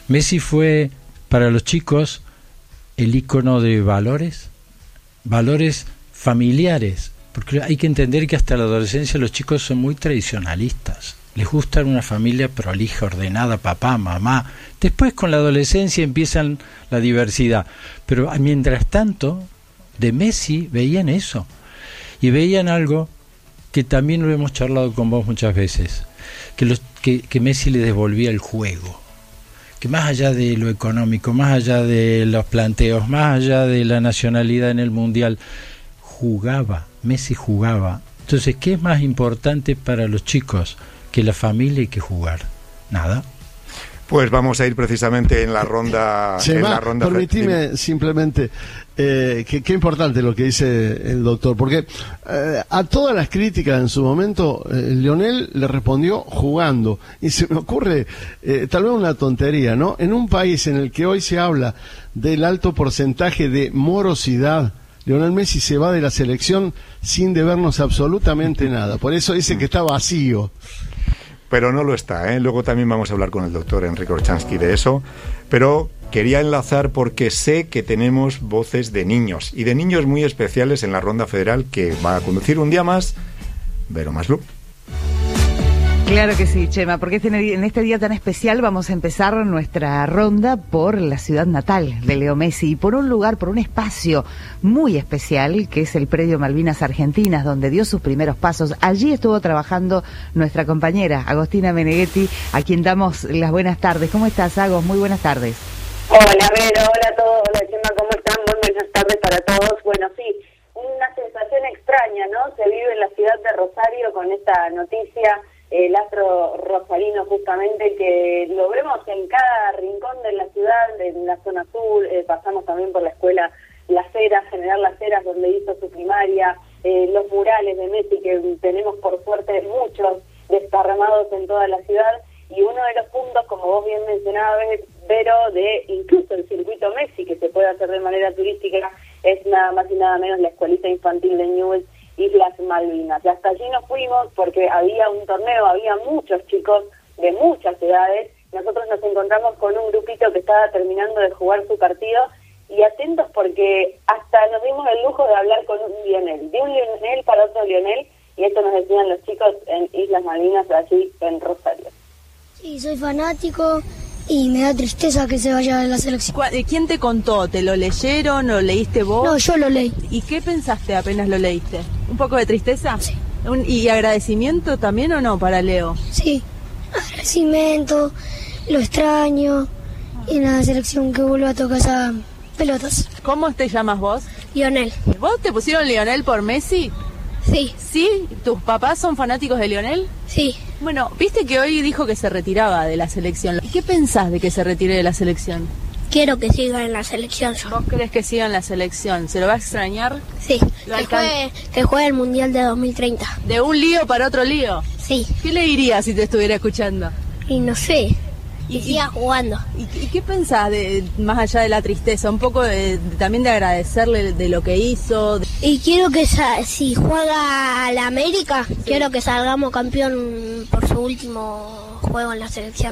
Messi fue para los chicos el ícono de valores familiares, porque hay que entender que hasta la adolescencia los chicos son muy tradicionalistas. Les gusta una familia prolija, ordenada, papá, mamá. Después con la adolescencia empiezan la diversidad. Pero mientras tanto, de Messi veían eso. Y veían algo que también lo hemos charlado con vos muchas veces, que Messi le devolvía el juego. Que más allá de lo económico, más allá de los planteos, más allá de la nacionalidad en el Mundial, Messi jugaba. Entonces, ¿qué es más importante para los chicos que la familia y que jugar? Nada. Pues vamos a ir precisamente en la ronda. Permitime simplemente, qué importante lo que dice el doctor, porque a todas las críticas en su momento, Lionel le respondió jugando. Y se me ocurre, tal vez una tontería, ¿no? En un país en el que hoy se habla del alto porcentaje de morosidad, Lionel Messi se va de la selección sin debernos absolutamente nada. Por eso dice que está vacío. Pero no lo está, ¿eh? Luego también vamos a hablar con el doctor Enrique Orchansky de eso. Pero quería enlazar porque sé que tenemos voces de niños, y de niños muy especiales en la ronda federal que va a conducir un día más Vero Maslu. Claro que sí, Chema, porque en este día tan especial vamos a empezar nuestra ronda por la ciudad natal de Leo Messi y por un lugar, por un espacio muy especial que es el predio Malvinas Argentinas, donde dio sus primeros pasos. Allí estuvo trabajando nuestra compañera Agostina Meneghetti, a quien damos las buenas tardes. ¿Cómo estás, Agos? Muy buenas tardes. Hola, Vero, hola a todos, hola, Chema, ¿cómo están? Muy buenas tardes para todos. Bueno, sí, una sensación extraña, ¿no? Se vive en la ciudad de Rosario con esta noticia. El astro rosarino, justamente, que lo vemos en cada rincón de la ciudad, en la zona sur. Pasamos también por la escuela Las Heras, General Las Heras, donde hizo su primaria, los murales de Messi, que tenemos por suerte muchos desparramados en toda la ciudad, y uno de los puntos, como vos bien mencionabas, Vero, de incluso el circuito Messi, que se puede hacer de manera turística, es nada más y nada menos la escuelita infantil de Newell's, Islas Malvinas. Y hasta allí nos fuimos porque había un torneo, había muchos chicos de muchas edades. Nosotros nos encontramos con un grupito que estaba terminando de jugar su partido, y atentos porque hasta nos dimos el lujo de hablar con un Lionel, de un Lionel para otro Lionel, y esto nos decían los chicos en Islas Malvinas, allí en Rosario. Sí, soy fanático y me da tristeza que se vaya de la selección. ¿Quién te contó? ¿Te lo leyeron o leíste vos? No, yo lo leí. ¿Y qué pensaste apenas lo leíste? ¿Un poco de tristeza? Sí. ¿Y agradecimiento también o no para Leo? Sí, agradecimiento, lo extraño, y en la selección que vuelva a tocar esas pelotas. ¿Cómo te llamas vos? Lionel. ¿Vos te pusieron Lionel por Messi? Sí. ¿Sí? ¿Tus papás son fanáticos de Lionel? Sí. Bueno, viste que hoy dijo que se retiraba de la selección. ¿Y qué pensás de que se retire de la selección? Quiero que siga en la selección. ¿Vos crees que siga en la selección? ¿Se lo va a extrañar? Sí, que juegue el Mundial de 2030. ¿De un lío para otro lío? Sí. ¿Qué le dirías si te estuviera escuchando? Y no sé, y siga jugando. ¿Y qué pensás, más allá de la tristeza? Un poco también de agradecerle de lo que hizo. Y quiero que si juega a la América, sí, quiero que salgamos campeón por su último juego en la selección.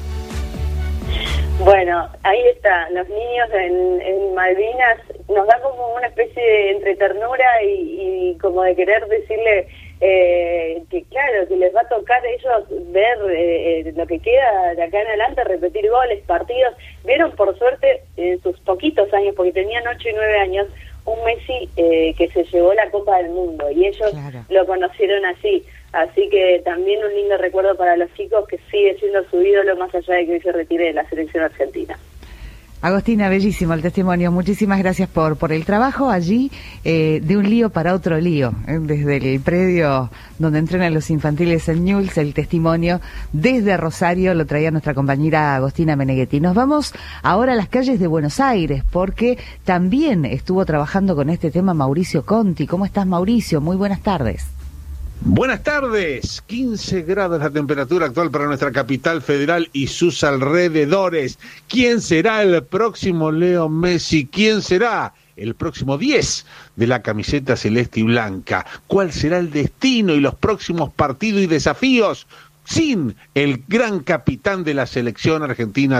Bueno, ahí está, los niños en Malvinas, nos da como una especie de entre ternura y como de querer decirle que claro, que les va a tocar a ellos ver lo que queda de acá en adelante, repetir goles, partidos. Vieron por suerte en sus poquitos años, porque tenían 8 y 9 años, un Messi que se llevó la Copa del Mundo, y ellos lo conocieron así. Así que también un lindo recuerdo para los chicos, que sigue siendo su ídolo más allá de que hoy se retire de la selección argentina. Agostina, bellísimo el testimonio. Muchísimas gracias por el trabajo allí, de un lío para otro lío, desde el predio donde entrenan los infantiles en Newell's. El testimonio desde Rosario lo traía nuestra compañera Agostina Meneghetti. Nos vamos ahora a las calles de Buenos Aires, porque también estuvo trabajando con este tema Mauricio Conti. ¿Cómo estás, Mauricio? Muy buenas tardes. Buenas tardes, 15 grados la temperatura actual para nuestra capital federal y sus alrededores. ¿Quién será el próximo Leo Messi? ¿Quién será el próximo 10 de la camiseta celeste y blanca? ¿Cuál será el destino y los próximos partidos y desafíos sin el gran capitán de la selección argentina